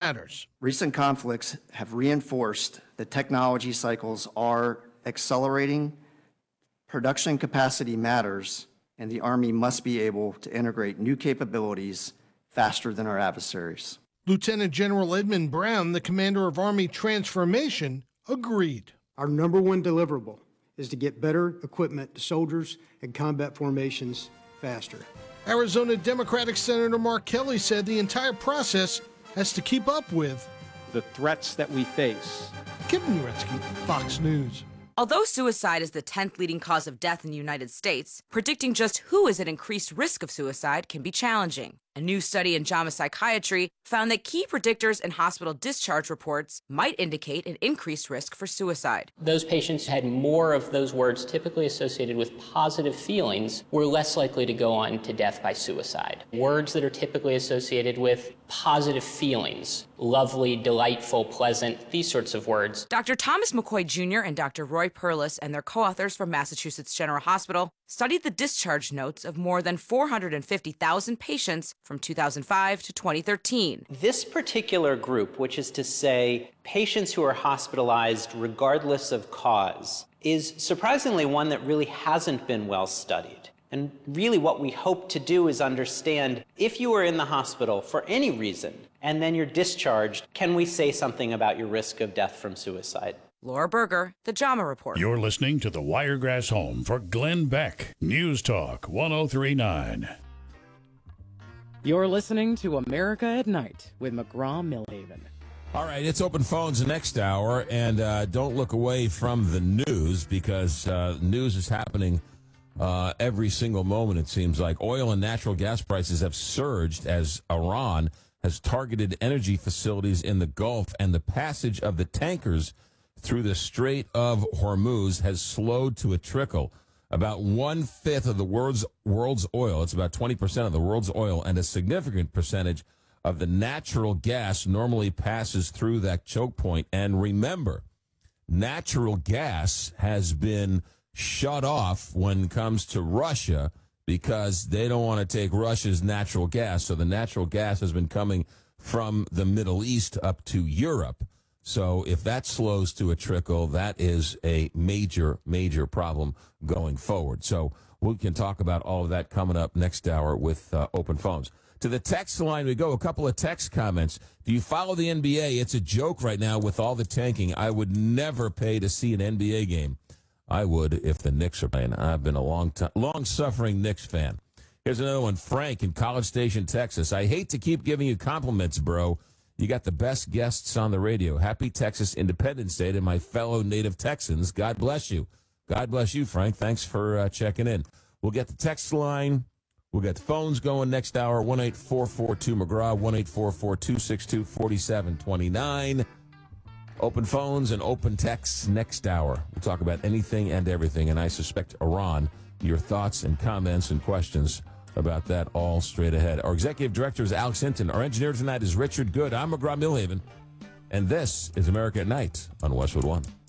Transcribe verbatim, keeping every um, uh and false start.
matters. Recent conflicts have reinforced that technology cycles are accelerating, production capacity matters, and the Army must be able to integrate new capabilities faster than our adversaries. Lieutenant General Edmund Brown, the commander of Army Transformation, agreed. Our number one deliverable is to get better equipment to soldiers and combat formations faster. Arizona Democratic Senator Mark Kelly said the entire process has to keep up with the threats that we face. Kevin Uretsky, Fox News. Although suicide is the tenth leading cause of death in the United States, predicting just who is at increased risk of suicide can be challenging. A new study in JAMA Psychiatry found that key predictors in hospital discharge reports might indicate an increased risk for suicide. Those patients had more of those words typically associated with positive feelings were less likely to go on to death by suicide. Words that are typically associated with positive feelings, lovely, delightful, pleasant, these sorts of words. Doctor Thomas McCoy Junior and Doctor Roy Perlis and their co-authors from Massachusetts General Hospital studied the discharge notes of more than four hundred fifty thousand patients from two thousand five to twenty thirteen. This particular group, which is to say patients who are hospitalized regardless of cause, is surprisingly one that really hasn't been well studied. And really what we hope to do is understand, if you are in the hospital for any reason and then you're discharged, can we say something about your risk of death from suicide? Laura Berger, The JAMA Report. You're listening to the Wiregrass Home for Glenn Beck. News Talk one oh three point nine. You're listening to America at Night with McGraw-Millhaven. All right, it's open phones next hour, and uh, don't look away from the news because uh, news is happening uh, every single moment, it seems like. Oil and natural gas prices have surged as Iran has targeted energy facilities in the Gulf, and the passage of the tankers through the Strait of Hormuz has slowed to a trickle. About one-fifth of the world's, world's oil, it's about twenty percent of the world's oil, and a significant percentage of the natural gas normally passes through that choke point. And remember, natural gas has been shut off when it comes to Russia because they don't want to take Russia's natural gas. So the natural gas has been coming from the Middle East up to Europe. So if that slows to a trickle, that is a major, major problem going forward. So we can talk about all of that coming up next hour with uh, open phones. To the text line we go. A couple of text comments. Do you follow the N B A? It's a joke right now with all the tanking. I would never pay to see an N B A game. I would if the Knicks are playing. I've been a long time, long-suffering Knicks fan. Here's another one. Frank in College Station, Texas. I hate to keep giving you compliments, bro. You got the best guests on the radio. Happy Texas Independence Day to my fellow native Texans. God bless you. God bless you, Frank. Thanks for uh, checking in. We'll get the text line. We'll get the phones going next hour. one eight four four two McGraw, one eight four four two six two four seven two nine. Open phones and open texts next hour. We'll talk about anything and everything, and I suspect Iran. Your thoughts and comments and questions about that all straight ahead. Our executive director is Alex Hinton. Our engineer tonight is Richard Good. I'm McGraw-Millhaven, and this is America at Night on Westwood One.